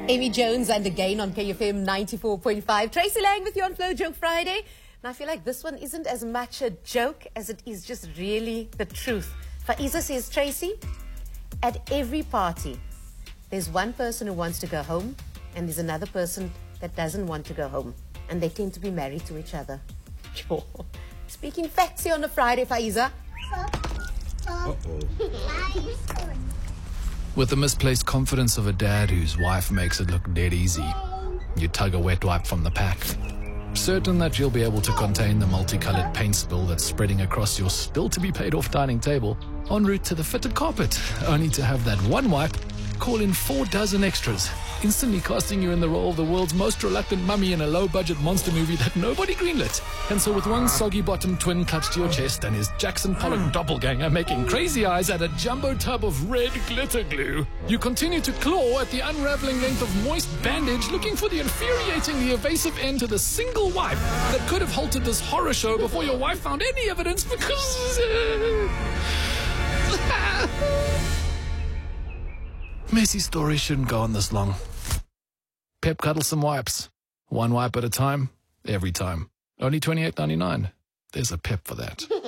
Amy Jones and again on KFM 94.5. Tracy Lang with you on Flow Joke Friday. And I feel like this one isn't as much a joke as it is just really the truth. Faiza says, Tracy, at every party, there's one person who wants to go home and there's another person that doesn't want to go home. And they tend to be married to each other. Speaking facts here on a Friday, Faiza. With the misplaced confidence of a dad whose wife makes it look dead easy, you tug a wet wipe from the pack, certain that you'll be able to contain the multicolored paint spill that's spreading across your still-to-be-paid-off dining table en route to the fitted carpet, only to have that one wipe call in 4 dozen extras, instantly casting you in the role of the world's most reluctant mummy in a low-budget monster movie that nobody greenlit. And so with one soggy-bottomed twin clutched to your chest and his Jackson Pollock doppelganger making crazy eyes at a jumbo tub of red glitter glue, you continue to claw at the unraveling length of moist bandage, looking for the infuriatingly evasive end to the single wipe that could have halted this horror show before your wife found any evidence because... Messy story shouldn't go on this long. Pep cuddle some wipes. One wipe at a time, every time. Only $28.99. There's a Pep for that.